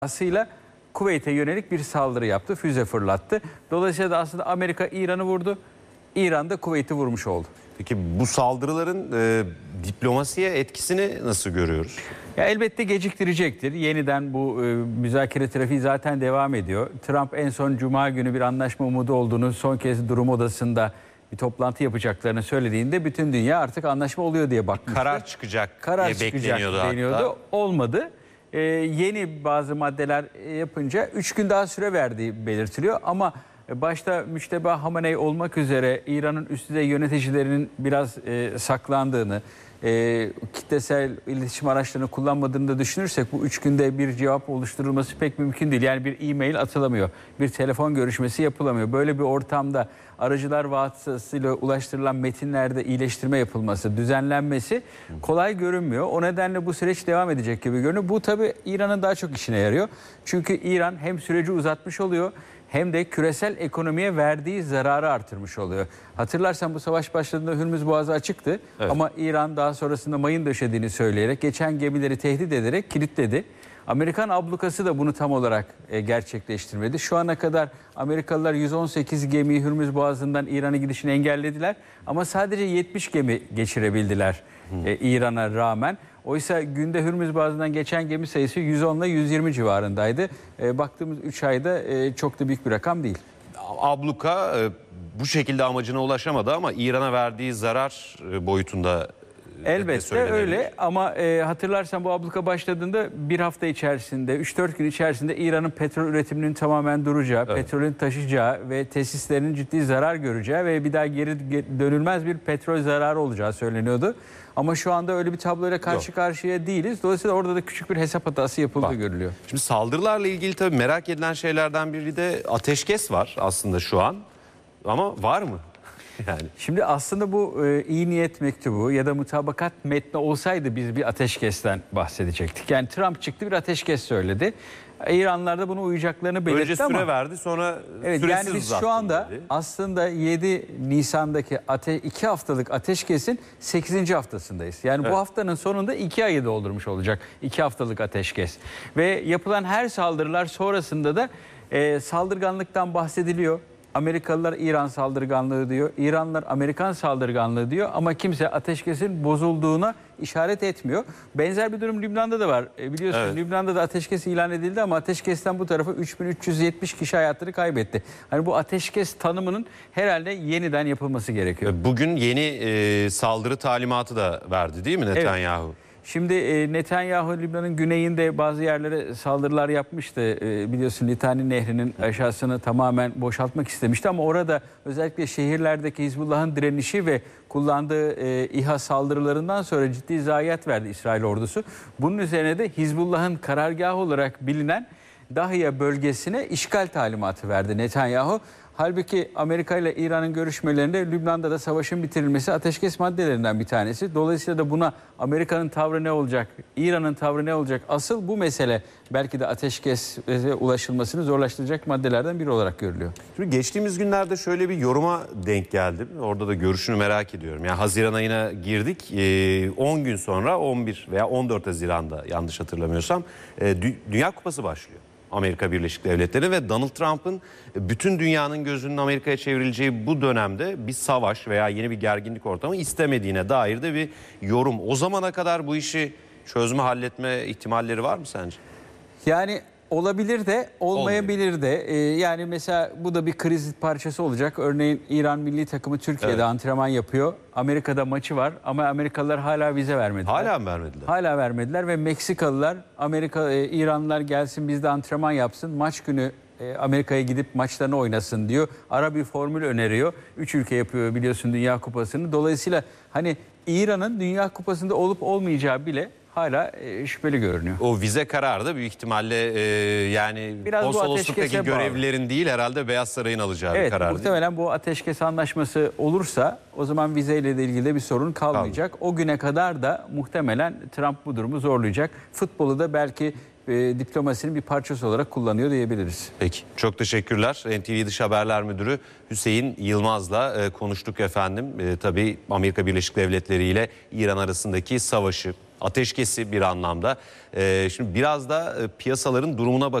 Aslında Kuveyt'e yönelik bir saldırı yaptı, füze fırlattı. Dolayısıyla da aslında Amerika İran'ı vurdu, İran da Kuveyt'i vurmuş oldu. Peki bu saldırıların diplomasiye etkisini nasıl görüyoruz? Ya elbette geciktirecektir. Yeniden bu müzakere trafiği zaten devam ediyor. Trump en son Cuma günü bir anlaşma umudu olduğunu, son kez durum odasında bir toplantı yapacaklarını söylediğinde bütün dünya artık anlaşma oluyor diye bakmıştı. Karar çıkacak Karar diye çıkacak bekleniyordu hatta. Olmadı. Yeni bazı maddeler yapınca 3 gün daha süre verdiği belirtiliyor. Ama başta Müçteba Hamenei olmak üzere İran'ın üst düzey yöneticilerinin biraz saklandığını, kitlesel iletişim araçlarını kullanmadığını da düşünürsek bu 3 günde bir cevap oluşturulması pek mümkün değil. Yani bir e-mail atılamıyor, bir telefon görüşmesi yapılamıyor. Böyle bir ortamda aracılar vasıtasıyla ulaştırılan metinlerde iyileştirme yapılması, düzenlenmesi kolay görünmüyor. O nedenle bu süreç devam edecek gibi görünüyor. Bu tabii İran'ın daha çok işine yarıyor. Çünkü İran hem süreci uzatmış oluyor hem de küresel ekonomiye verdiği zararı artırmış oluyor. Hatırlarsan bu savaş başladığında Hürmüz Boğazı açıktı. Evet. Ama İran daha sonrasında mayın döşediğini söyleyerek, geçen gemileri tehdit ederek kilitledi. Amerikan ablukası da bunu tam olarak gerçekleştirmedi. Şu ana kadar Amerikalılar 118 gemiyi Hürmüz Boğazı'ndan İran'a gidişini engellediler. Ama sadece 70 gemi geçirebildiler İran'a rağmen. Oysa günde Hürmüz Boğazı'ndan geçen gemi sayısı 110 ile 120 civarındaydı. Baktığımız 3 ayda çok da büyük bir rakam değil. Abluka bu şekilde amacına ulaşamadı ama İran'a verdiği zarar boyutunda elbette öyle ama hatırlarsan bu abluka başladığında bir hafta içerisinde, 3-4 gün içerisinde İran'ın petrol üretiminin tamamen duracağı, evet, petrolün taşıyacağı ve tesislerinin ciddi zarar göreceği ve bir daha geri dönülmez bir petrol zararı olacağı söyleniyordu. Ama şu anda öyle bir tabloyla karşı karşıya değiliz. Dolayısıyla orada da küçük bir hesap hatası yapıldığı görülüyor. Şimdi saldırılarla ilgili tabii merak edilen şeylerden biri de ateşkes var aslında şu an. Ama var mı? Yani. Şimdi aslında bu iyi niyet mektubu ya da mutabakat metni olsaydı biz bir ateşkesten bahsedecektik. Yani Trump çıktı, bir ateşkes söyledi. İranlılar da buna uyacaklarını belirtti. Önce ama süre verdi, sonra evet, süresiz yani biz şu anda dedi. Aslında 7 Nisan'daki 2 haftalık ateşkesin 8. haftasındayız. Yani evet, bu haftanın sonunda 2 ayı doldurmuş olacak 2 haftalık ateşkes. Ve yapılan her saldırılar sonrasında da saldırganlıktan bahsediliyor. Amerikalılar İran saldırganlığı diyor, İranlılar Amerikan saldırganlığı diyor ama kimse ateşkesin bozulduğuna işaret etmiyor. Benzer bir durum Lübnan'da da var. Biliyorsun evet, Lübnan'da da ateşkes ilan edildi ama ateşkesten bu tarafa 3370 kişi hayatını kaybetti. Hani bu ateşkes tanımının herhalde yeniden yapılması gerekiyor. Bugün yeni saldırı talimatı da verdi değil mi Netanyahu? Evet. Şimdi Netanyahu Lübnan'ın güneyinde bazı yerlere saldırılar yapmıştı. Biliyorsun Litani Nehri'nin aşağısını tamamen boşaltmak istemişti ama orada özellikle şehirlerdeki Hizbullah'ın direnişi ve kullandığı İHA saldırılarından sonra ciddi zayiat verdi İsrail ordusu. Bunun üzerine de Hizbullah'ın karargahı olarak bilinen Dahiye bölgesine işgal talimatı verdi Netanyahu. Halbuki Amerika ile İran'ın görüşmelerinde Lübnan'da da savaşın bitirilmesi ateşkes maddelerinden bir tanesi. Dolayısıyla da buna Amerika'nın tavrı ne olacak, İran'ın tavrı ne olacak? Asıl bu mesele belki de ateşkese ulaşılmasını zorlaştıracak maddelerden biri olarak görülüyor. Şimdi geçtiğimiz günlerde şöyle bir yoruma denk geldim. Orada da görüşünü merak ediyorum. Yani Haziran ayına girdik. 10 gün sonra 11 veya 14 Haziran'da yanlış hatırlamıyorsam Dünya Kupası başlıyor. Amerika Birleşik Devletleri ve Donald Trump'ın bütün dünyanın gözünün Amerika'ya çevrileceği bu dönemde bir savaş veya yeni bir gerginlik ortamı istemediğine dair de bir yorum. O zamana kadar bu işi çözme, halletme ihtimalleri var mı sence? Yani olabilir de olmayabilir de. Yani mesela bu da bir kriz parçası olacak. Örneğin İran milli takımı Türkiye'de evet, antrenman yapıyor. Amerika'da maçı var ama Amerikalılar hala vize vermediler. Hala mı vermediler? Hala vermediler ve Meksikalılar İranlılar gelsin bizde antrenman yapsın. Maç günü Amerika'ya gidip maçlarını oynasın diyor. Ara bir formül öneriyor. 3 ülke yapıyor biliyorsun Dünya Kupası'nı. Dolayısıyla hani İran'ın Dünya Kupası'nda olup olmayacağı bile hala şüpheli görünüyor. O vize kararı da büyük ihtimalle yani konsolosluktaki görevlilerin değil herhalde Beyaz Saray'ın alacağı bir karar. Evet, muhtemelen bu ateşkes anlaşması olursa o zaman vizeyle de ilgili de bir sorun kalmayacak. O güne kadar da muhtemelen Trump bu durumu zorlayacak. Futbolu da belki diplomasinin bir parçası olarak kullanıyor diyebiliriz. Peki, çok teşekkürler. NTV Dış Haberler Müdürü Hüseyin Yılmaz'la konuştuk efendim. Tabii Amerika Birleşik Devletleri ile İran arasındaki savaşı ateşkesi bir anlamda. Şimdi biraz da piyasaların durumuna